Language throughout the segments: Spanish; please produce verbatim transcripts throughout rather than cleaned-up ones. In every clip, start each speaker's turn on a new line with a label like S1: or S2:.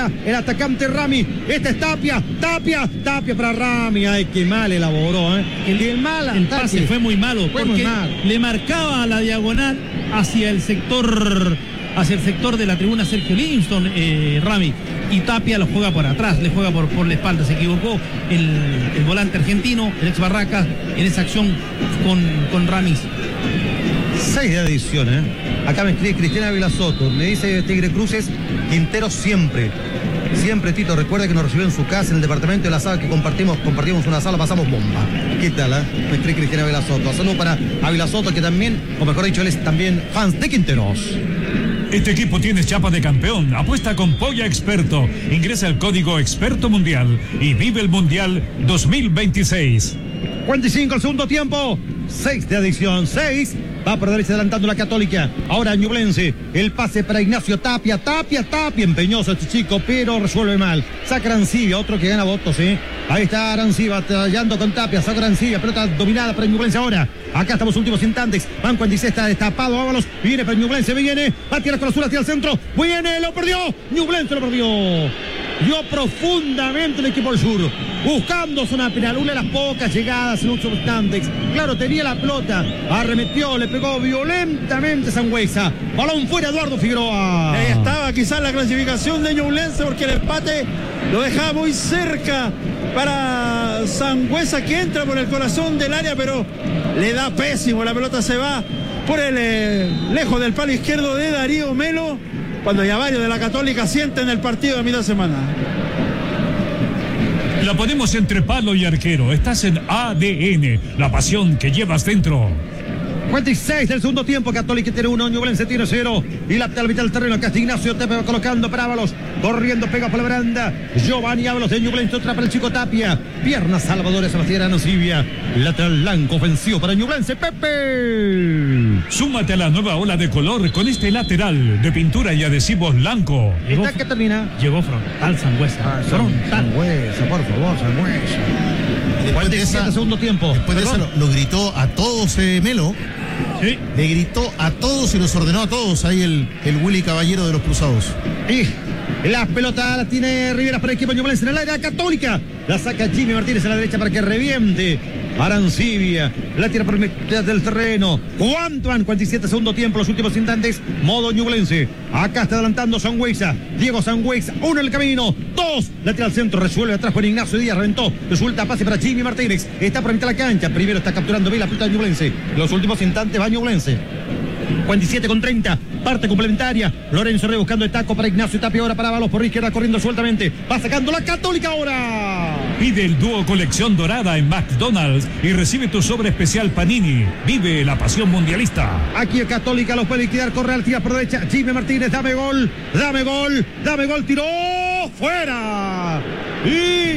S1: para el atacante Rami. Este es Tapia, Tapia, Tapia para Rami. Ay, qué mal elaboró, ¿eh?
S2: El, el, mal el pase fue muy malo, fue porque muy mal. Le marcaba la diagonal hacia el sector, hacia el sector de la tribuna Sergio Livingston, eh, Rami. Y Tapia lo juega por atrás, le juega por, por la espalda. Se equivocó el, el volante argentino, el ex Barracas, en esa acción con, con Ramis.
S1: Seis de adición, ¿eh? Acá me escribe Cristina Vilasoto. Me dice Tigre Cruces, Quintero siempre. Siempre, Tito, recuerda que nos recibió en su casa, en el departamento de la sala que compartimos, compartimos una sala, pasamos bomba. ¿Qué tal, eh? Me escribe Cristina Vilasoto. Saludos para Vilasoto, que también, o mejor dicho, él es también fans de Quinteros.
S3: Este equipo tiene chapa de campeón. Apuesta con Polla Experto. Ingresa el código Experto Mundial y vive el Mundial dos mil veintiséis.
S1: cuarenta y cinco el segundo tiempo. seis de adición. seis. Va por derecha adelantando la Católica. Ahora Ñublense. El pase para Ignacio Tapia. Tapia, Tapia. Empeñoso este chico, pero resuelve mal. Saca Arancibia, otro que gana votos, ¿eh? Ahí está Arancibia, batallando con Tapia. Saca Arancibia, pelota dominada para Ñublense ahora. Acá estamos últimos instantes. Van cuando dice está destapado. Ábalos. Viene para Ñublense, viene. Va a tirar con la azul hacia el centro. Viene, lo perdió. Ñublense lo perdió. Dio profundamente el equipo del sur, buscando zona penal, una de las pocas llegadas en últimos instantes. Claro, tenía la pelota, arremetió, le pegó violentamente Sangüesa. Balón fuera, Eduardo Figueroa.
S4: Ahí estaba quizás la clasificación de Ñublense, porque el empate lo dejaba muy cerca para Sangüesa, que entra por el corazón del área, pero le da pésimo. La pelota se va por el eh, lejos del palo izquierdo de Darío Melo, cuando ya varios de la Católica sienten el partido de mitad de semana.
S3: La ponemos entre palo y arquero. Estás en A D N, la pasión que llevas dentro.
S1: cuarenta y seis del segundo tiempo. Católica tiene uno, Ñublense tiene cero. Y la mitad del terreno, acá está Ignacio Tepe va colocando para Ábalos. Corriendo, pega por la baranda. Giovanni Ábalos de Ñublense, otra para el chico Tapia. Piernas salvadores, Sebastián Arancibia. Lateral blanco ofensivo para Ñublense, Pepe.
S3: Súmate a la nueva ola de color con este lateral de pintura y adhesivos blanco.
S1: Llegó, ¿Está que termina?
S2: Llegó frontal Sangüesa.
S1: Ah, frontal. Sangüesa, por favor, Sangüesa.
S5: Después de esa,
S1: segundo tiempo.
S5: Después de eso lo, lo gritó a todos eh, Melo.
S3: Sí.
S5: Le gritó a todos y los ordenó a todos ahí el, el Willy Caballero de los Cruzados.
S1: Y la pelota la tiene Rivera para el equipo Ñublense en el área Católica. La saca Jimmy Martínez a la derecha para que reviente. Arancibia la tira por mitad del terreno. ¿Cuánto van? cuarenta y siete segundo tiempo, los últimos instantes. Modo Ñublense. Acá está adelantando Sangüesa. Diego Sangüesa, uno en el camino. Dos, la tira al centro, resuelve atrás con Ignacio Díaz. Reventó. Resulta pase para Jimmy Martínez. Está por mitad de la cancha. Primero está capturando bien la pelota de Ñublense. Los últimos instantes va Ñublense. cuarenta y siete con treinta, parte complementaria. Lorenzo Rey buscando el taco para Ignacio Tapia, ahora para Ábalos por izquierda, corriendo sueltamente. Va sacando la Católica ahora.
S3: Pide el dúo colección dorada en McDonald's y recibe tu sobre especial Panini. Vive la pasión mundialista.
S1: Aquí el Católica los puede liquidar, Correal tira por derecha. Jimmy Martínez, dame gol, dame gol, dame gol, tiró fuera. Y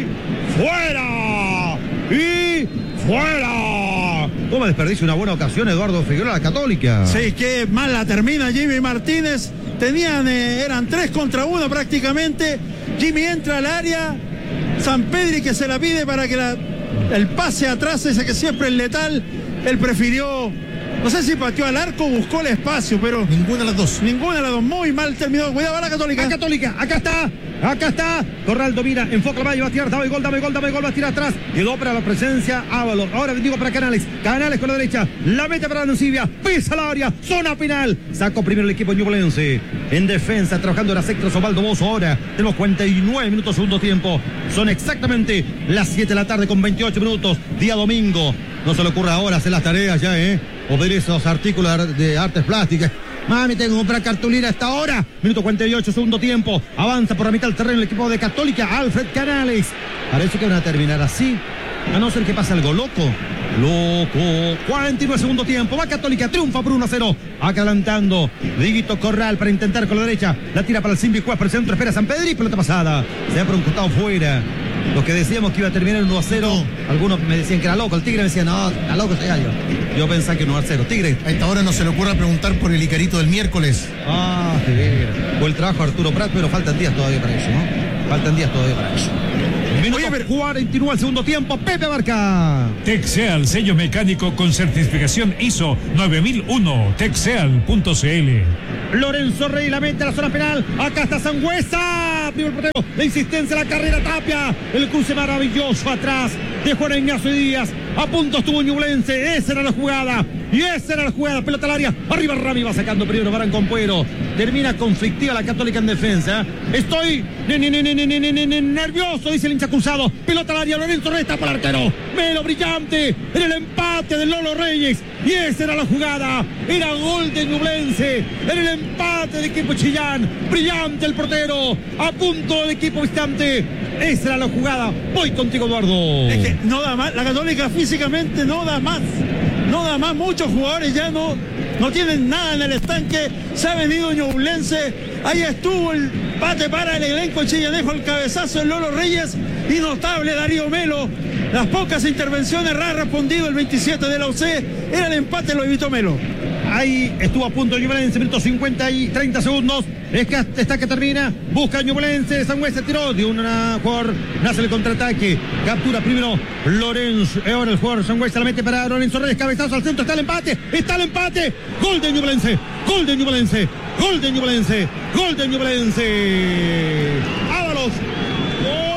S1: fuera. Y fuera. ¿Cómo desperdicia una buena ocasión Eduardo Figueroa, la Católica?
S4: Sí, qué mal la termina Jimmy Martínez. Tenían, eh, eran tres contra uno prácticamente. Jimmy entra al área. Sampedri que se la pide para que la, el pase atrás, ese que siempre es letal. Él prefirió, no sé si pateó al arco o buscó el espacio, pero
S5: ninguna de las dos.
S4: Ninguna de las dos, muy mal terminado. Cuidado a la Católica.
S1: La Católica, acá está. Acá está, Corral domina, enfoca la malla, va a tirar, dame gol, dame gol, dame gol, va a tirar atrás, quedó para la presencia Ábalos, ahora bendigo para Canales, Canales con la derecha, la mete para Arancibia, pisa el área, zona penal, sacó primero el equipo ñublense, en defensa, trabajando en las extras Osvaldo Bozo, ahora tenemos cuarenta y nueve minutos segundo tiempo, son exactamente las siete de la tarde con veintiocho minutos, día domingo, no se le ocurra ahora hacer las tareas ya, eh, o ver esos artículos de artes plásticas. Mami, tengo que comprar cartulina a esta hora. Minuto cuarenta y ocho, segundo tiempo. Avanza por la mitad del terreno el equipo de Católica. Alfred Canales. Parece que van a terminar así. A no ser que pase algo loco. Loco. cuarenta y nueve, segundo tiempo. Va Católica, triunfa por uno a cero. Acá adelantando. Diguito Corral para intentar con la derecha. La tira para el Simbicuas por el centro. Espera San Pedro y pelota pasada. Se ha por un costado fuera. Los que decíamos que iba a terminar en uno a cero, algunos me decían que era loco, el Tigre me decía, no, está loco este gallo. Yo pensaba que uno a cero. Tigre.
S5: A esta hora no se le ocurra preguntar por el Icarito del miércoles.
S1: Ah, de veras. O el trabajo de Arturo Prat, pero faltan días todavía para eso, ¿no? Faltan días todavía para eso. Minuto Oye, cuarenta y nueve al segundo tiempo, Pepe Barca.
S3: Texeal, sello mecánico con certificación I S O nueve mil uno, texeal punto c l.
S1: Lorenzo Rey la mete a la zona penal. Acá está Sangüesa. primero el portero, la insistencia, la carrera, Tapia, el cruce maravilloso atrás de Juan Ignacio Díaz. A punto estuvo Ñublense, esa era la jugada. Y esa era la jugada, pelota al área. Arriba Rami va sacando primero Barán con Puero. Termina conflictiva la Católica en defensa. Estoy ne, ne, ne, ne, ne, ne, ne, ne, nervioso, dice el hincha cruzado. Pelota al área, Lorenzo Resta para el arquero. Melo brillante en el empate de Lolo Reyes. Y esa era la jugada. Era gol de Ñublense. En el empate del equipo Chillán. Brillante el portero. A punto del equipo visitante. Esa era la jugada. Voy contigo, Eduardo.
S4: Es que no da más. La Católica físicamente no da más. No da más. Muchos jugadores ya no, no tienen nada en el estanque. Se ha venido Ñublense. Ahí estuvo el pate para el elenco chillanejo. El cabezazo de Lolo Reyes. Y notable Darío Melo. Las pocas intervenciones ha respondido el veintisiete de la U C. Era el empate, lo evitó Melo.
S1: Ahí estuvo a punto Ñublense, minutos cincuenta y treinta segundos. Es que está que termina. Busca Ñublense. Sangüesa se tiró de un jugador. Nace el contraataque. Captura primero Lorenzo. Ahora el jugador Sangüesa la mete para Lorenzo Reyes. Cabezazo al centro. Está el empate. Está el empate. Gol de Ñublense. Gol de Ñublense. Gol de Ñublense. Gol de Ñublense. Ábalos.